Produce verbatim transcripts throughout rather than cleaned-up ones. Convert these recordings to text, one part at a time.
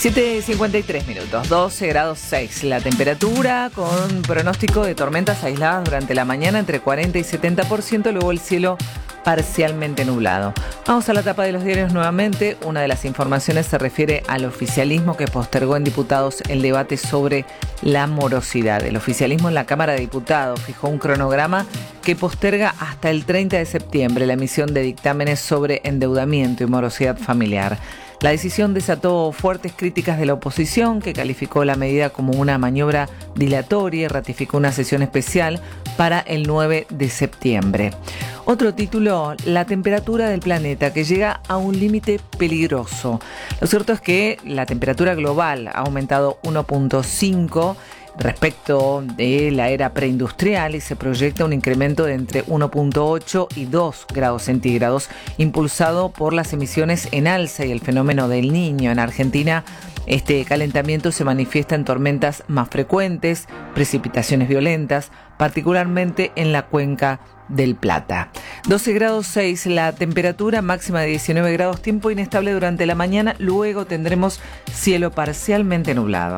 siete cincuenta y tres minutos, doce grados seis la temperatura, con pronóstico de tormentas aisladas durante la mañana entre cuarenta y setenta por ciento, luego el cielo parcialmente nublado. Vamos a la tapa de los diarios nuevamente. Una de las informaciones se refiere al oficialismo que postergó en diputados el debate sobre la morosidad. El oficialismo en la Cámara de Diputados fijó un cronograma que posterga hasta el treinta de septiembre la emisión de dictámenes sobre endeudamiento y morosidad familiar. La decisión desató fuertes críticas de la oposición, que calificó la medida como una maniobra dilatoria y ratificó una sesión especial para el nueve de septiembre. Otro título, la temperatura del planeta, que llega a un límite peligroso. Lo cierto es que la temperatura global ha aumentado uno punto cinco respecto de la era preindustrial y se proyecta un incremento de entre uno punto ocho y dos grados centígrados, impulsado por las emisiones en alza y el fenómeno del Niño. En Argentina, este calentamiento se manifiesta en tormentas más frecuentes, precipitaciones violentas, particularmente en la cuenca del Plata. doce grados seis la temperatura, máxima de diecinueve grados, tiempo inestable durante la mañana, luego tendremos cielo parcialmente nublado.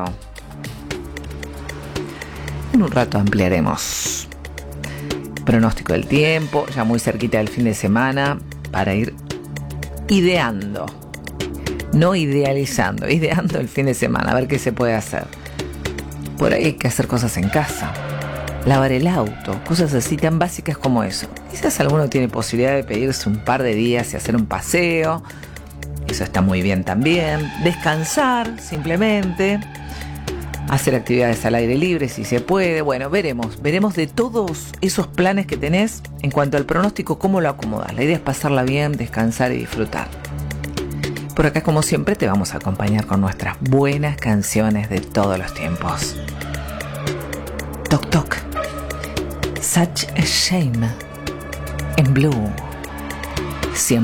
En un rato ampliaremos pronóstico del tiempo, ya muy cerquita del fin de semana, para ir ideando, no idealizando, ideando el fin de semana, a ver qué se puede hacer. Por ahí hay que hacer cosas en casa, lavar el auto, cosas así tan básicas como eso. Quizás alguno tiene posibilidad de pedirse un par de días y hacer un paseo, eso está muy bien también. Descansar simplemente, hacer actividades al aire libre si se puede. Bueno, veremos, veremos de todos esos planes que tenés en cuanto al pronóstico, cómo lo acomodás. La idea es pasarla bien, descansar y disfrutar. Por acá, como siempre, te vamos a acompañar con nuestras buenas canciones de todos los tiempos. Toc Toc, Such a Shame, en Blue. Siempre